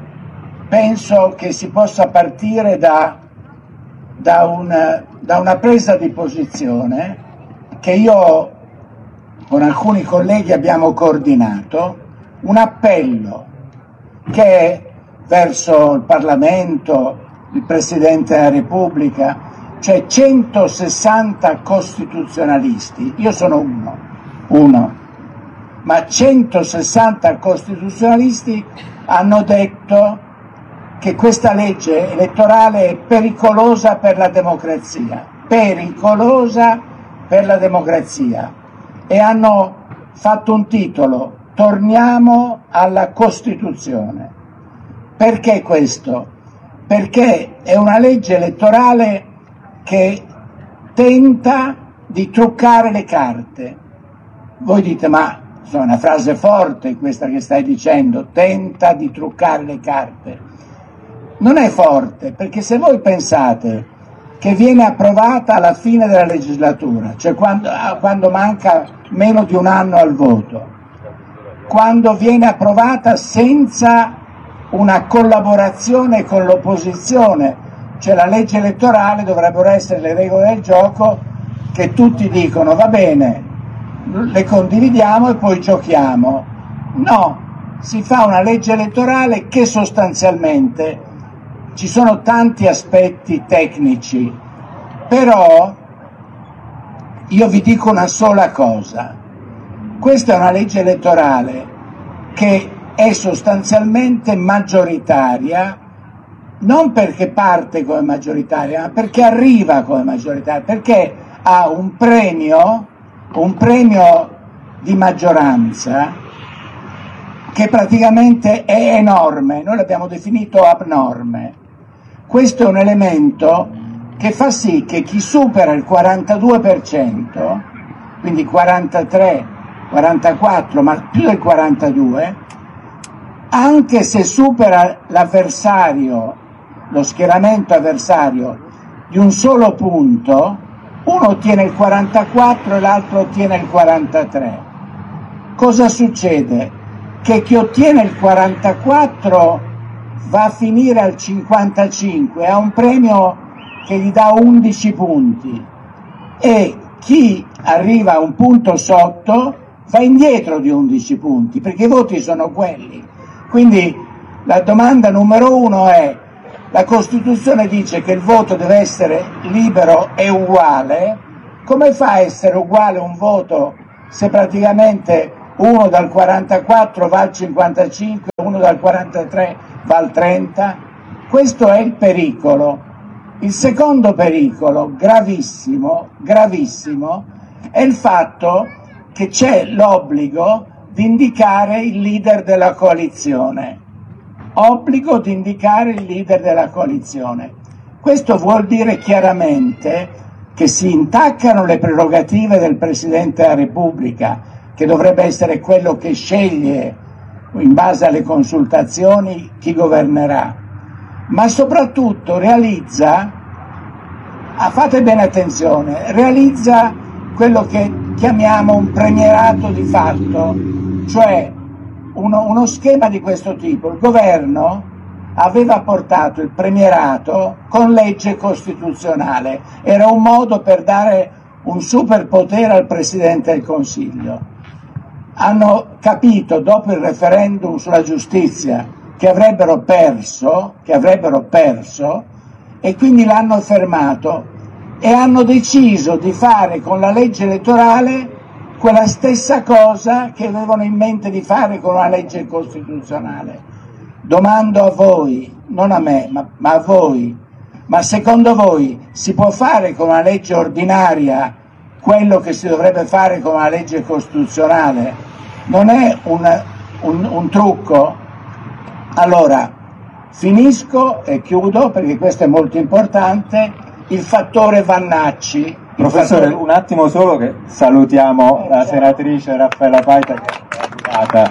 penso che si possa partire da, da, un, da una presa di posizione che io con alcuni colleghi abbiamo coordinato, un appello che è verso il Parlamento, il Presidente della Repubblica, cioè centosessanta costituzionalisti, io sono uno, uno, ma centosessanta costituzionalisti hanno detto che questa legge elettorale è pericolosa per la democrazia, pericolosa per la democrazia, e hanno fatto un titolo: torniamo alla Costituzione. Perché questo? Perché è una legge elettorale che tenta di truccare le carte. Voi dite, ma è una frase forte questa che stai dicendo, tenta di truccare le carte. Non è forte, perché se voi pensate che viene approvata alla fine della legislatura, cioè quando, quando manca meno di un anno al voto, quando viene approvata senza una collaborazione con l'opposizione, cioè la legge elettorale, dovrebbero essere le regole del gioco che tutti dicono va bene, le condividiamo e poi giochiamo. No, si fa una legge elettorale che sostanzialmente, ci sono tanti aspetti tecnici, però io vi dico una sola cosa: questa è una legge elettorale che è sostanzialmente maggioritaria, non perché parte come maggioritaria, ma perché arriva come maggioritaria, perché ha un premio, un premio di maggioranza che praticamente è enorme, noi l'abbiamo definito abnorme. Questo è un elemento che fa sì che chi supera il quarantadue per cento quindi quarantatré, quarantaquattro, ma più del quarantadue, anche se supera l'avversario, lo schieramento avversario di un solo punto, uno ottiene il quarantaquattro e l'altro ottiene il quarantatré. Cosa succede? Che chi ottiene il quarantaquattro va a finire al cinquantacinque, ha un premio che gli dà undici punti, e chi arriva a un punto sotto va indietro di undici punti, perché i voti sono quelli. Quindi la domanda numero uno è: la Costituzione dice che il voto deve essere libero e uguale, come fa a essere uguale un voto se praticamente uno dal quarantaquattro va al cinquantacinque, uno dal quarantatré va al trenta? Questo è il pericolo. Il secondo pericolo, gravissimo, gravissimo, è il fatto che c'è l'obbligo di indicare il leader della coalizione. Obbligo di indicare il leader della coalizione. Questo vuol dire chiaramente che si intaccano le prerogative del Presidente della Repubblica, che dovrebbe essere quello che sceglie in base alle consultazioni chi governerà, ma soprattutto realizza, ah, fate bene attenzione, realizza quello che chiamiamo un premierato di fatto, cioè uno, uno schema di questo tipo. Il governo aveva portato il premierato con legge costituzionale, era un modo per dare un superpotere al Presidente del Consiglio. Hanno capito dopo il referendum sulla giustizia che avrebbero perso, che avrebbero perso, e quindi l'hanno fermato e hanno deciso di fare con la legge elettorale quella stessa cosa che avevano in mente di fare con una legge costituzionale. Domando a voi, non a me, ma, ma a voi, ma secondo voi si può fare con una legge ordinaria quello che si dovrebbe fare con una legge costituzionale? Non è un, un, un trucco? Allora, finisco e chiudo perché questo è molto importante, il fattore Vannacci. Professore, fattore... un attimo solo che salutiamo la senatrice Raffaella Paita che è arrivata.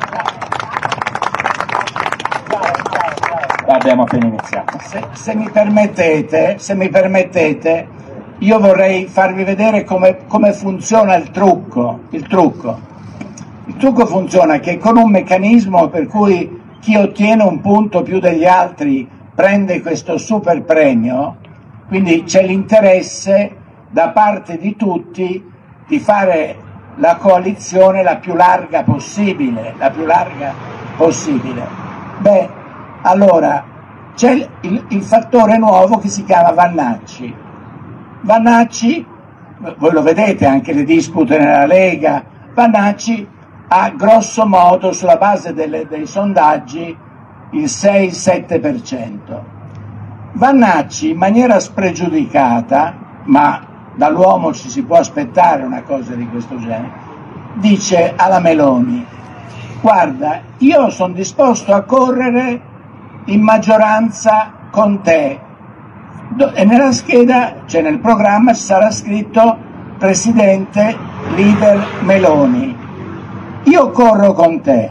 Abbiamo appena iniziato. Se, se mi permettete, se mi permettete, io vorrei farvi vedere come, come funziona il trucco. Il trucco. Il trucco funziona che con un meccanismo per cui chi ottiene un punto più degli altri prende questo super premio, quindi c'è l'interesse da parte di tutti di fare la coalizione la più larga possibile, la più larga possibile. Beh, allora c'è il, il fattore nuovo che si chiama Vannacci. Vannacci, voi lo vedete anche le dispute nella Lega, Vannacci ha grosso modo sulla base delle, dei sondaggi il sei sette per cento. Vannacci in maniera spregiudicata, ma dall'uomo ci si può aspettare una cosa di questo genere, dice alla Meloni: guarda, io sono disposto a correre in maggioranza con te, e nella scheda, cioè nel programma, ci sarà scritto Presidente leader Meloni. Io corro con te,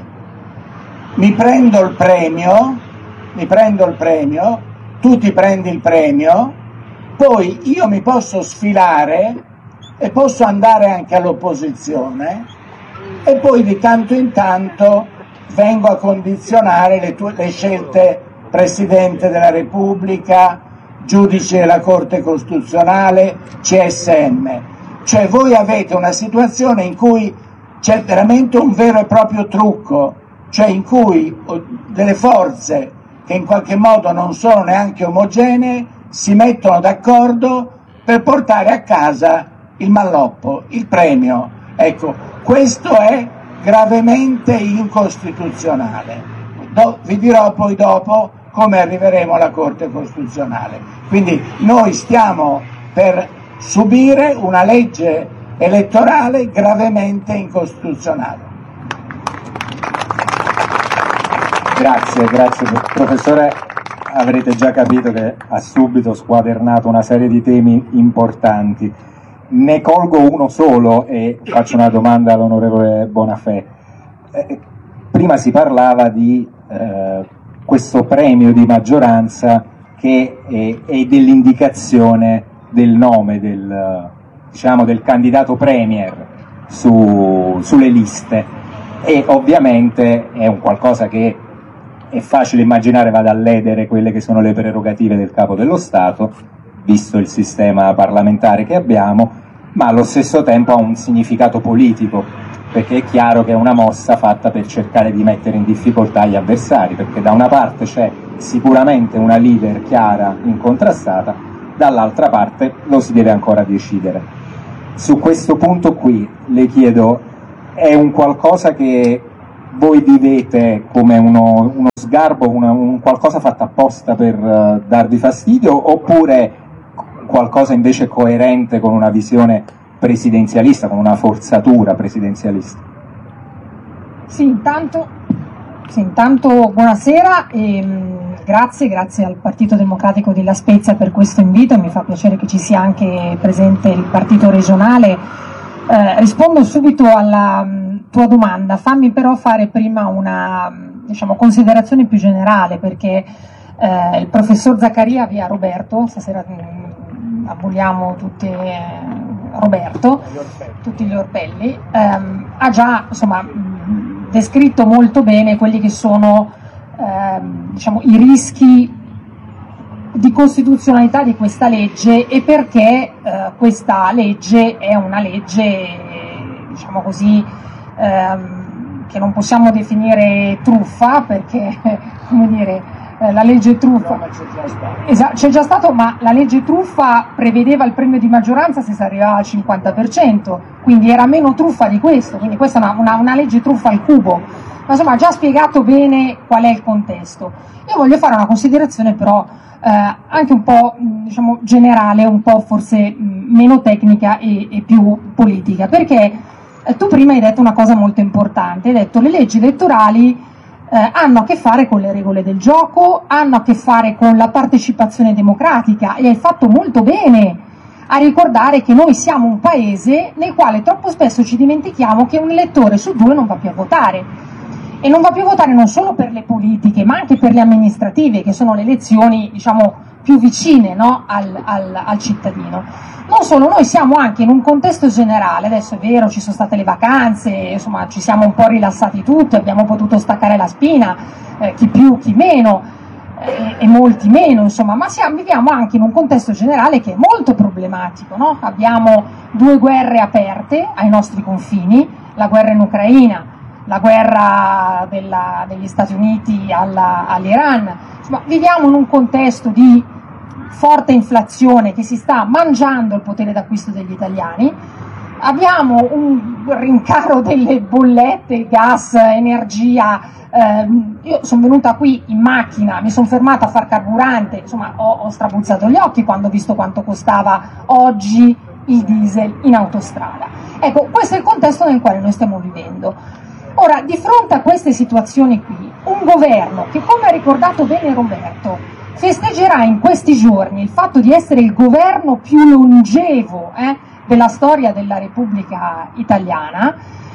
mi prendo il premio, mi prendo il premio, tu ti prendi il premio, poi io mi posso sfilare e posso andare anche all'opposizione e poi di tanto in tanto vengo a condizionare le, tue, le scelte Presidente della Repubblica, giudice della Corte Costituzionale, C S M. Cioè voi avete una situazione in cui c'è veramente un vero e proprio trucco, cioè in cui delle forze che in qualche modo non sono neanche omogenee si mettono d'accordo per portare a casa il malloppo, il premio. Ecco, questo è gravemente incostituzionale. Do, vi dirò poi dopo come arriveremo alla Corte Costituzionale. Quindi noi stiamo per subire una legge elettorale gravemente incostituzionale. Grazie, grazie professore. Avrete già capito che ha subito squadernato una serie di temi importanti. ne colgo uno solo e faccio una domanda all'onorevole Bonafè. Eh, prima si parlava di eh, questo premio di maggioranza che è, è dell'indicazione del nome del, diciamo, del candidato premier su, sulle liste, e ovviamente è un qualcosa che è facile immaginare vada a ledere quelle che sono le prerogative del capo dello Stato, visto il sistema parlamentare che abbiamo, ma allo stesso tempo ha un significato politico, perché è chiaro che è una mossa fatta per cercare di mettere in difficoltà gli avversari, perché da una parte c'è sicuramente una leader chiara, incontrastata, dall'altra parte lo si deve ancora decidere. Su questo punto qui le chiedo, è un qualcosa che voi vivete come uno, uno sgarbo, una, un qualcosa fatto apposta per uh, darvi fastidio, oppure qualcosa invece coerente con una visione presidenzialista, con una forzatura presidenzialista? Sì, intanto, sì, intanto buonasera e mh, grazie, grazie al Partito Democratico di La Spezia per questo invito, mi fa piacere che ci sia anche presente il partito regionale. Eh, rispondo subito alla mh, tua domanda, fammi però fare prima una mh, diciamo, considerazione più generale, perché eh, il professor Zaccaria via Roberto, stasera mh, abboliamo tutti eh, Roberto, tutti gli orpelli, ehm, ha già insomma mh, descritto molto bene quelli che sono ehm, diciamo, i rischi di costituzionalità di questa legge e perché eh, questa legge è una legge, diciamo così, ehm, che non possiamo definire truffa, perché come dire, eh, la legge truffa no, esatto, c'è già stato, ma la legge truffa prevedeva il premio di maggioranza se si arrivava al cinquanta per cento, quindi era meno truffa di questo, quindi questa è una, una, una legge truffa al cubo, ma insomma ha già spiegato bene qual è il contesto. Io voglio fare una considerazione però Eh, anche un po' diciamo generale, un po' forse mh, meno tecnica e, e più politica, perché eh, tu prima hai detto una cosa molto importante, hai detto le leggi elettorali eh, hanno a che fare con le regole del gioco, hanno a che fare con la partecipazione democratica, e hai fatto molto bene a ricordare che noi siamo un paese nel quale troppo spesso ci dimentichiamo che un elettore su due non va più a votare. E non va più a votare non solo per le politiche, ma anche per le amministrative, che sono le elezioni, diciamo, più vicine, no, al, al, al cittadino. Non solo, noi siamo anche in un contesto generale, adesso è vero, ci sono state le vacanze, insomma, ci siamo un po' rilassati tutti, abbiamo potuto staccare la spina, eh, chi più, chi meno, eh, e molti meno, insomma, ma siamo, viviamo anche in un contesto generale che è molto problematico, no? Abbiamo due guerre aperte ai nostri confini, la guerra in Ucraina, la guerra della, degli Stati Uniti alla, all'Iran, insomma, viviamo in un contesto di forte inflazione che si sta mangiando il potere d'acquisto degli italiani, abbiamo un rincaro delle bollette, gas, energia, eh, io sono venuta qui in macchina, mi sono fermata a far carburante, insomma ho, ho strabuzzato gli occhi quando ho visto quanto costava oggi il diesel in autostrada. Ecco, questo è il contesto nel quale noi stiamo vivendo. Ora, di fronte a queste situazioni qui, un governo che, come ha ricordato bene Roberto, festeggerà in questi giorni il fatto di essere il governo più longevo eh, della storia della Repubblica Italiana,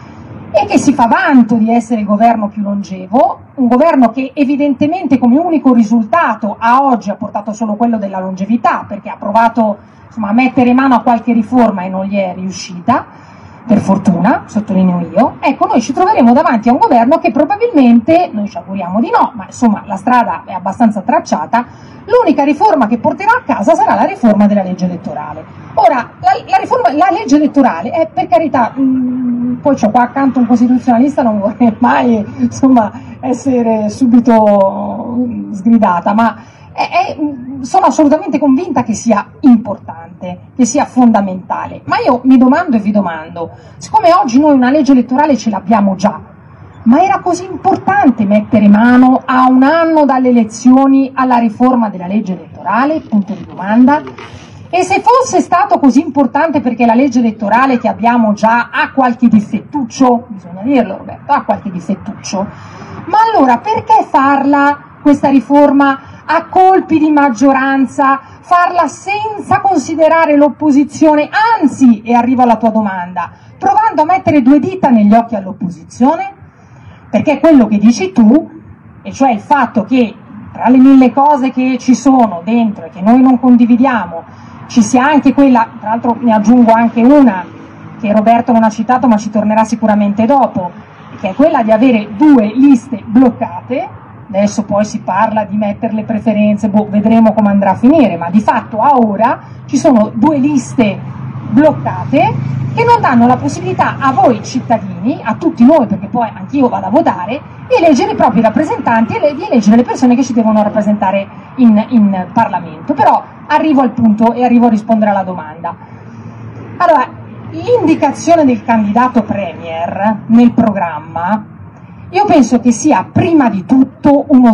e che si fa vanto di essere il governo più longevo, un governo che evidentemente come unico risultato a oggi ha portato solo quello della longevità, perché ha provato insomma, a mettere mano a qualche riforma e non gli è riuscita, per fortuna, sottolineo io. Ecco, noi ci troveremo davanti a un governo che probabilmente, noi ci auguriamo di no, ma insomma la strada è abbastanza tracciata, l'unica riforma che porterà a casa sarà la riforma della legge elettorale. Ora, la, la, riforma, la legge elettorale è, per carità, mh, poi c'ho qua accanto un costituzionalista, non vorrei mai insomma essere subito sgridata, ma è, è, sono assolutamente convinta che sia importante, che sia fondamentale, ma io mi domando e vi domando, siccome oggi noi una legge elettorale ce l'abbiamo già, ma era così importante mettere mano a un anno dalle elezioni alla riforma della legge elettorale? Punto di domanda. E se fosse stato così importante, perché la legge elettorale che abbiamo già ha qualche difettuccio, bisogna dirlo Roberto, ha qualche difettuccio, ma allora perché farla questa riforma a colpi di maggioranza, farla senza considerare l'opposizione, anzi, e arrivo alla tua domanda, provando a mettere due dita negli occhi all'opposizione, perché quello che dici tu, e cioè il fatto che tra le mille cose che ci sono dentro e che noi non condividiamo, ci sia anche quella, tra l'altro ne aggiungo anche una, che Roberto non ha citato ma ci tornerà sicuramente dopo, che è quella di avere due liste bloccate. Adesso poi si parla di mettere le preferenze, boh, vedremo come andrà a finire, ma di fatto a ora ci sono due liste bloccate che non danno la possibilità a voi cittadini, a tutti noi, perché poi anch'io vado a votare, di eleggere i propri rappresentanti e di eleggere le persone che ci devono rappresentare in, in Parlamento. Però arrivo al punto e arrivo a rispondere alla domanda. Allora, l'indicazione del candidato premier nel programma, io penso che sia prima di tutto uno